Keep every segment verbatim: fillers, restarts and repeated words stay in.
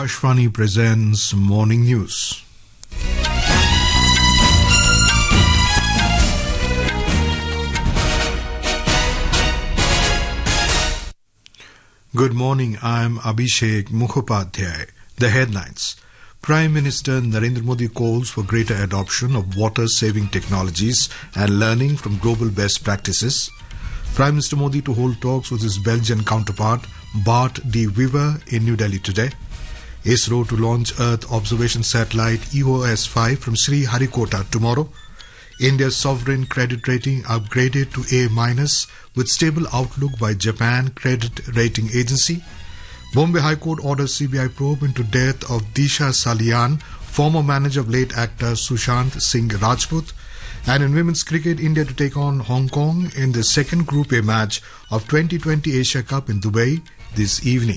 Akashvani presents Morning News. Good morning, I am Abhishek Mukhopadhyay. The headlines. Prime Minister Narendra Modi calls for greater adoption of water-saving technologies and learning from global best practices. Prime Minister Modi to hold talks with his Belgian counterpart Bart de Wever in New Delhi today. ISRO to launch Earth observation satellite E O S five from Sriharikota tomorrow. India's sovereign credit rating upgraded to A minus with stable outlook by Japan Credit Rating Agency. Bombay High Court orders C B I probe into death of Disha Salian, former manager of late actor Sushant Singh Rajput. And in women's cricket, India to take on Hong Kong in the second Group A match of twenty twenty Asia Cup in Dubai this evening.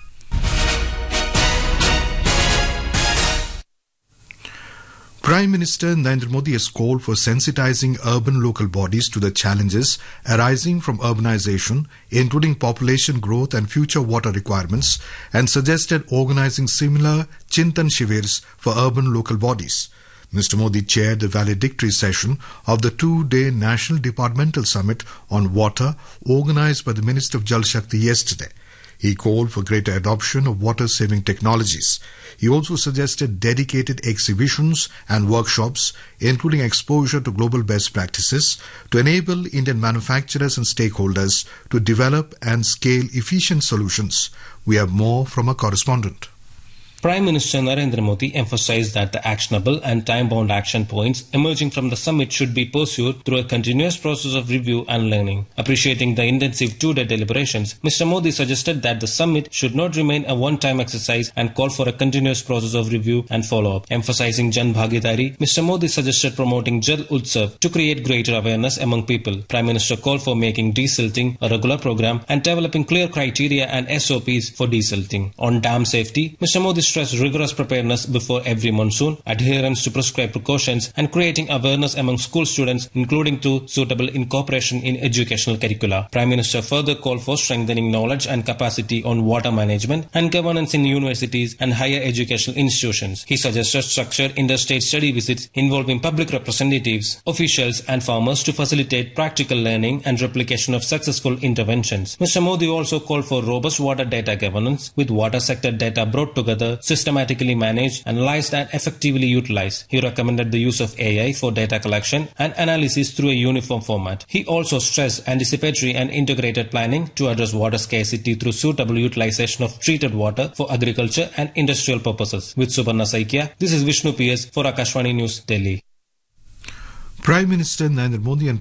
Prime Minister Narendra Modi has called for sensitizing urban local bodies to the challenges arising from urbanization, including population growth and future water requirements, and suggested organizing similar Chintan Shivers for urban local bodies. Mister Modi chaired the valedictory session of the two-day National Departmental Summit on Water organized by the Minister of Jal Shakti yesterday. He called for greater adoption of water-saving technologies. He also suggested dedicated exhibitions and workshops, including exposure to global best practices, to enable Indian manufacturers and stakeholders to develop and scale efficient solutions. We have more from a correspondent. Prime Minister Narendra Modi emphasized that the actionable and time-bound action points emerging from the summit should be pursued through a continuous process of review and learning. Appreciating the intensive two-day deliberations, Mister Modi suggested that the summit should not remain a one-time exercise and called for a continuous process of review and follow-up. Emphasizing Jan Bhagidari, Mister Modi suggested promoting Jal Utsav to create greater awareness among people. Prime Minister called for making desilting a regular program and developing clear criteria and S O Ps for desilting. On dam safety, Mister Modi stress rigorous preparedness before every monsoon, adherence to prescribed precautions, and creating awareness among school students, including through suitable incorporation in educational curricula. Prime Minister further called for strengthening knowledge and capacity on water management and governance in universities and higher educational institutions. He suggested structured interstate study visits involving public representatives, officials, and farmers to facilitate practical learning and replication of successful interventions. Mister Modi also called for robust water data governance, with water sector data brought together, systematically managed, analyzed and effectively utilized. He recommended the use of A I for data collection and analysis through a uniform format. He also stressed anticipatory and integrated planning to address water scarcity through suitable utilization of treated water for agriculture and industrial purposes. With Subarna Saikia, this is Vishnu P S for Akashvani News, Delhi. Prime Minister Narendra Modi and